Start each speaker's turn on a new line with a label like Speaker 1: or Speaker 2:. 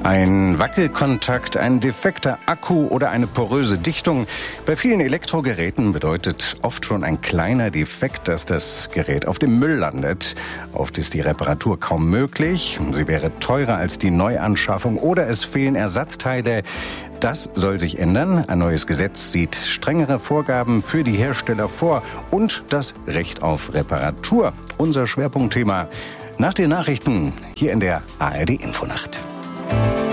Speaker 1: Ein Wackelkontakt, ein defekter Akku oder eine poröse Dichtung. Bei vielen Elektrogeräten bedeutet oft schon ein kleiner Defekt, dass das Gerät auf dem Müll landet. Oft ist die Reparatur kaum möglich. Sie wäre teurer als die Neuanschaffung oder es fehlen Ersatzteile. Das soll sich ändern. Ein neues Gesetz sieht strengere Vorgaben für die Hersteller vor und das Recht auf Reparatur. Unser Schwerpunktthema nach den Nachrichten hier in der ARD Infonacht.